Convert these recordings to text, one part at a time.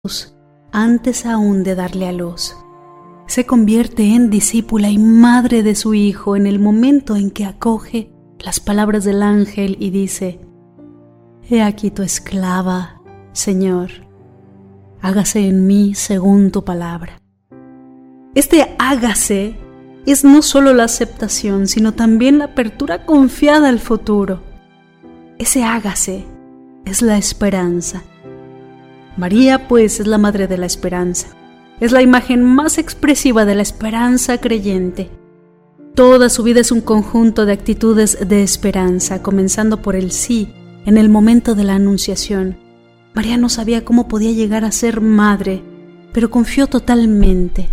antes aún de darle a luz. Se convierte en discípula y madre de su Hijo en el momento en que acoge las palabras del ángel y dice: «He aquí tu esclava, Señor, hágase en mí según tu palabra». Este hágase es no solo la aceptación, sino también la apertura confiada al futuro. Ese hágase es la esperanza. María, pues, es la madre de la esperanza. Es la imagen más expresiva de la esperanza creyente. Toda su vida es un conjunto de actitudes de esperanza, comenzando por el sí en el momento de la anunciación. María no sabía cómo podía llegar a ser madre, pero confió totalmente.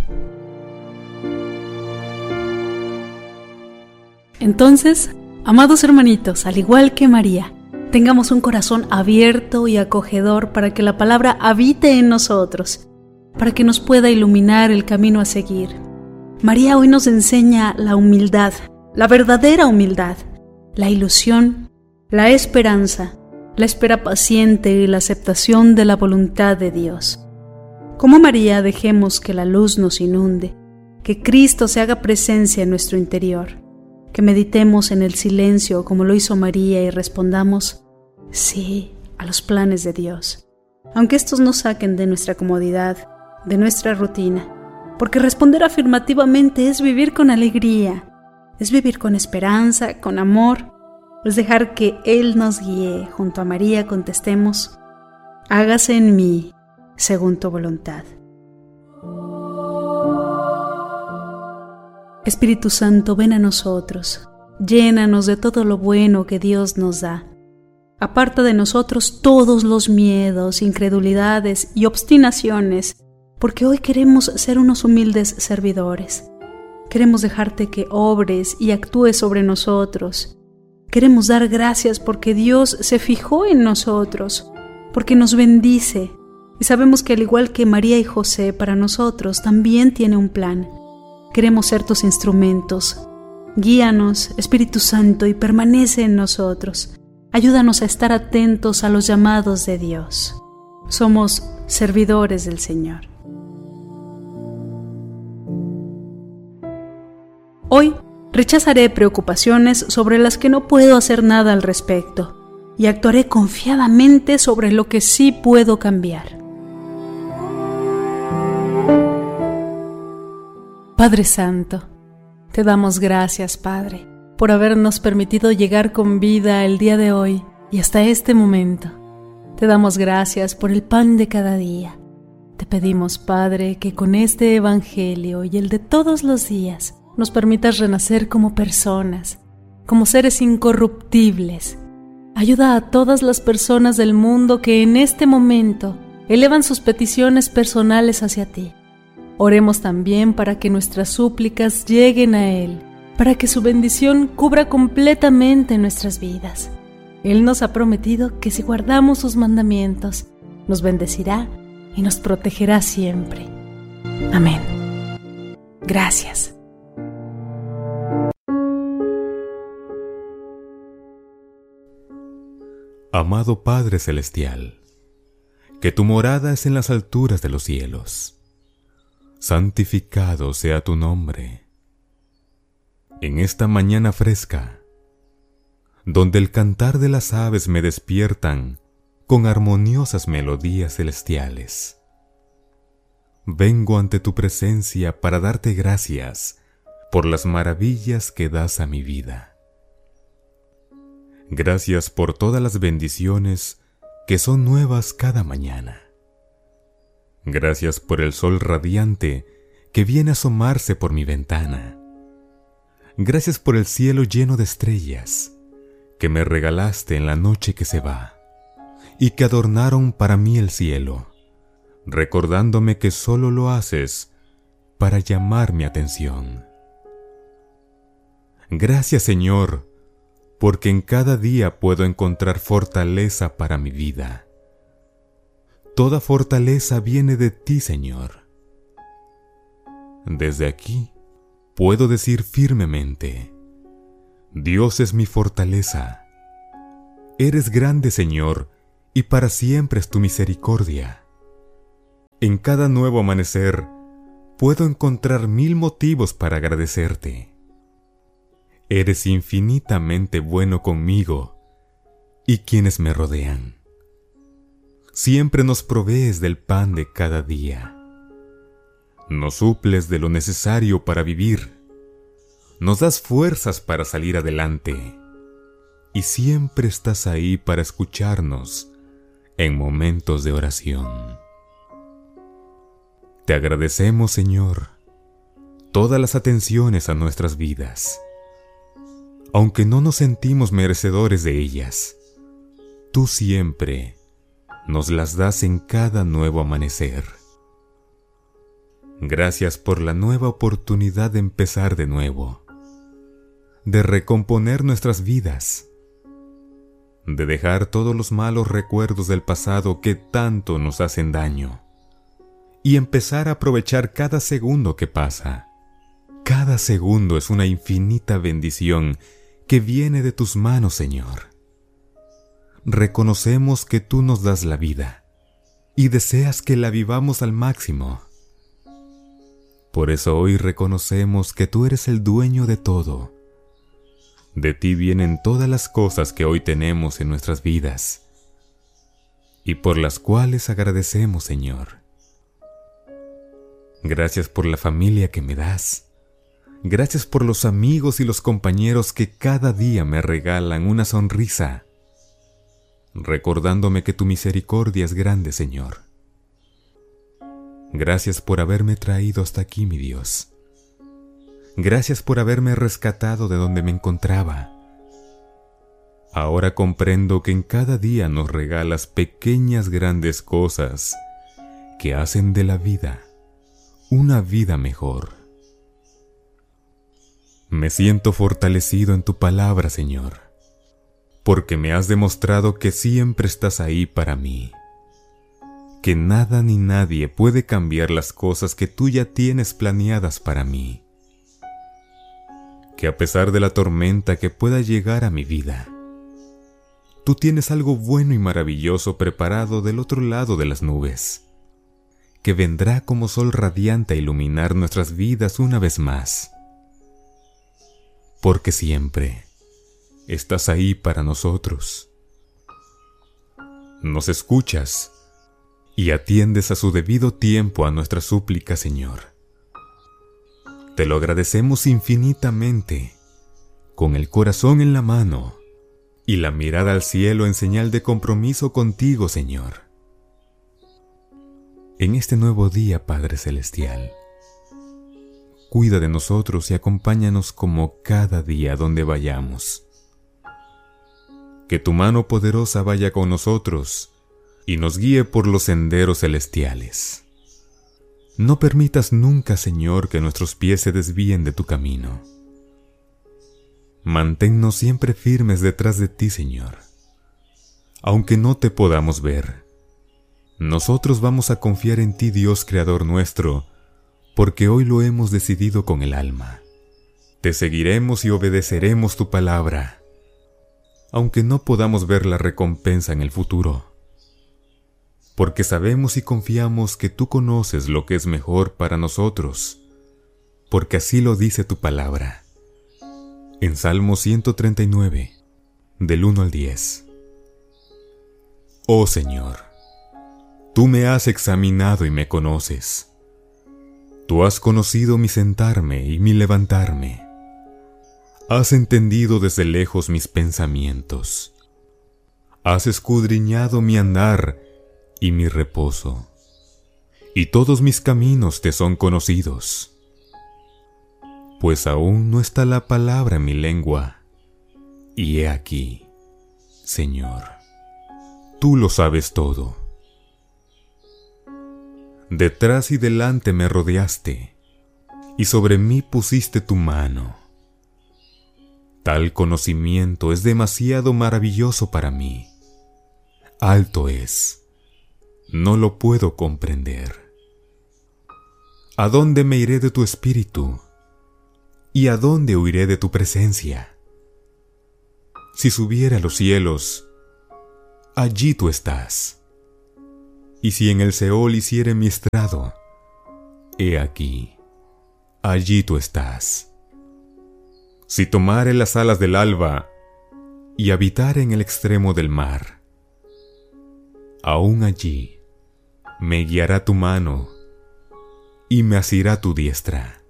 Entonces, amados hermanitos, al igual que María, tengamos un corazón abierto y acogedor para que la palabra habite en nosotros, para que nos pueda iluminar el camino a seguir. María hoy nos enseña la humildad, la verdadera humildad, la ilusión, la esperanza, la espera paciente y la aceptación de la voluntad de Dios. Como María, dejemos que la luz nos inunde, que Cristo se haga presencia en nuestro interior, que meditemos en el silencio como lo hizo María y respondamos sí a los planes de Dios, aunque estos nos saquen de nuestra comodidad, de nuestra rutina, porque responder afirmativamente es vivir con alegría, es vivir con esperanza, con amor, es dejar que Él nos guíe. Junto a María contestemos: hágase en mí según tu voluntad. Espíritu Santo, ven a nosotros, llénanos de todo lo bueno que Dios nos da. Aparta de nosotros todos los miedos, incredulidades y obstinaciones, porque hoy queremos ser unos humildes servidores. Queremos dejarte que obres y actúes sobre nosotros. Queremos dar gracias porque Dios se fijó en nosotros, porque nos bendice, y sabemos que al igual que María y José, para nosotros también tiene un plan. Queremos ser tus instrumentos. Guíanos, Espíritu Santo, y permanece en nosotros. Ayúdanos a estar atentos a los llamados de Dios. Somos servidores del Señor. Hoy rechazaré preocupaciones sobre las que no puedo hacer nada al respecto y actuaré confiadamente sobre lo que sí puedo cambiar. Padre Santo, te damos gracias, Padre, por habernos permitido llegar con vida el día de hoy y hasta este momento. Te damos gracias por el pan de cada día. Te pedimos, Padre, que con este Evangelio y el de todos los días nos permitas renacer como personas, como seres incorruptibles. Ayuda a todas las personas del mundo que en este momento elevan sus peticiones personales hacia ti. Oremos también para que nuestras súplicas lleguen a Él, para que su bendición cubra completamente nuestras vidas. Él nos ha prometido que si guardamos sus mandamientos, nos bendecirá y nos protegerá siempre. Amén. Gracias. Amado Padre Celestial, que tu morada es en las alturas de los cielos. Santificado sea tu nombre. En esta mañana fresca, donde el cantar de las aves me despiertan con armoniosas melodías celestiales, vengo ante tu presencia para darte gracias por las maravillas que das a mi vida. Gracias por todas las bendiciones que son nuevas cada mañana. Gracias por el sol radiante que viene a asomarse por mi ventana. Gracias por el cielo lleno de estrellas que me regalaste en la noche que se va y que adornaron para mí el cielo, recordándome que solo lo haces para llamar mi atención. Gracias, Señor, porque en cada día puedo encontrar fortaleza para mi vida. Toda fortaleza viene de ti, Señor. Desde aquí puedo decir firmemente: Dios es mi fortaleza. Eres grande, Señor, y para siempre es tu misericordia. En cada nuevo amanecer, puedo encontrar 1000 motivos para agradecerte. Eres infinitamente bueno conmigo y quienes me rodean. Siempre nos provees del pan de cada día. Nos suples de lo necesario para vivir. Nos das fuerzas para salir adelante. Y siempre estás ahí para escucharnos en momentos de oración. Te agradecemos, Señor, todas las atenciones a nuestras vidas. Aunque no nos sentimos merecedores de ellas, tú siempre nos las das en cada nuevo amanecer. Gracias por la nueva oportunidad de empezar de nuevo, de recomponer nuestras vidas, de dejar todos los malos recuerdos del pasado que tanto nos hacen daño y empezar a aprovechar cada segundo que pasa. Cada segundo es una infinita bendición que viene de tus manos, Señor. Reconocemos que tú nos das la vida y deseas que la vivamos al máximo. Por eso hoy reconocemos que tú eres el dueño de todo. De ti vienen todas las cosas que hoy tenemos en nuestras vidas y por las cuales agradecemos, Señor. Gracias por la familia que me das. Gracias por los amigos y los compañeros que cada día me regalan una sonrisa, recordándome que tu misericordia es grande, Señor. Gracias por haberme traído hasta aquí, mi Dios. Gracias por haberme rescatado de donde me encontraba. Ahora comprendo que en cada día nos regalas pequeñas grandes cosas que hacen de la vida una vida mejor. Me siento fortalecido en tu palabra, Señor, porque me has demostrado que siempre estás ahí para mí, que nada ni nadie puede cambiar las cosas que tú ya tienes planeadas para mí, que a pesar de la tormenta que pueda llegar a mi vida, tú tienes algo bueno y maravilloso preparado del otro lado de las nubes, que vendrá como sol radiante a iluminar nuestras vidas una vez más. Porque siempre estás ahí para nosotros. Nos escuchas y atiendes a su debido tiempo a nuestra súplica, Señor. Te lo agradecemos infinitamente, con el corazón en la mano y la mirada al cielo en señal de compromiso contigo, Señor. En este nuevo día, Padre Celestial, cuida de nosotros y acompáñanos como cada día donde vayamos. Que tu mano poderosa vaya con nosotros y nos guíe por los senderos celestiales. No permitas nunca, Señor, que nuestros pies se desvíen de tu camino. Manténnos siempre firmes detrás de ti, Señor. Aunque no te podamos ver, nosotros vamos a confiar en ti, Dios Creador nuestro, porque hoy lo hemos decidido con el alma. Te seguiremos y obedeceremos tu palabra, aunque no podamos ver la recompensa en el futuro, porque sabemos y confiamos que tú conoces lo que es mejor para nosotros, porque así lo dice tu palabra. En Salmo 139, del 1 al 10. Oh Señor, tú me has examinado y me conoces. Tú has conocido mi sentarme y mi levantarme. Has entendido desde lejos mis pensamientos. Has escudriñado mi andar y mi reposo. Y todos mis caminos te son conocidos. Pues aún no está la palabra en mi lengua. Y he aquí, Señor, tú lo sabes todo. Detrás y delante me rodeaste, y sobre mí pusiste tu mano. Tal conocimiento es demasiado maravilloso para mí. Alto es, no lo puedo comprender. ¿A dónde me iré de tu espíritu? ¿Y a dónde huiré de tu presencia? Si subiera a los cielos, allí tú estás. Y si en el Seol hiciere mi estrado, he aquí, allí tú estás. Si tomare las alas del alba y habitare en el extremo del mar, aún allí me guiará tu mano y me asirá tu diestra.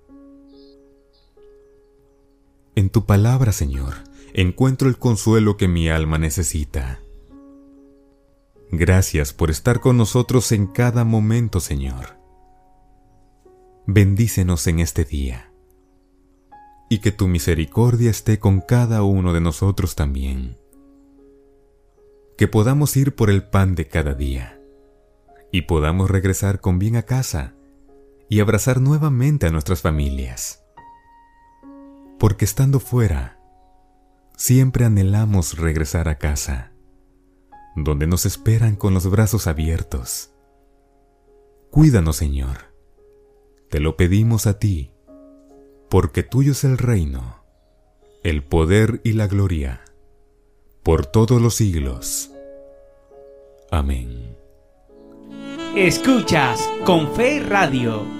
En tu palabra, Señor, encuentro el consuelo que mi alma necesita. Gracias por estar con nosotros en cada momento, Señor. Bendícenos en este día, y que tu misericordia esté con cada uno de nosotros también. Que podamos ir por el pan de cada día, y podamos regresar con bien a casa, y abrazar nuevamente a nuestras familias. Porque estando fuera, siempre anhelamos regresar a casa, donde nos esperan con los brazos abiertos. Cuídanos, Señor. Te lo pedimos a ti, porque tuyo es el reino, el poder y la gloria, por todos los siglos. Amén. Escuchas Con Fe Radio.